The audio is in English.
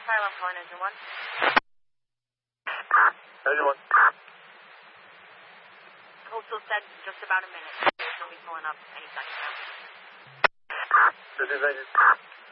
Asylum calling Engine 1. Engine 1. Coastal said just about a minute. He'll be pulling up any second now. This is Engine.